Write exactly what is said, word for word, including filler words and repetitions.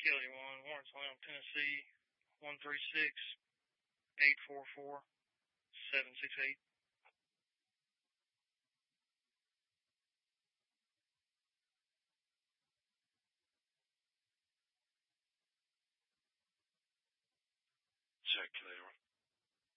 Kelly one, Warrensville, Tennessee, one three six, eight four four, seven six eight. Check, Kelly one.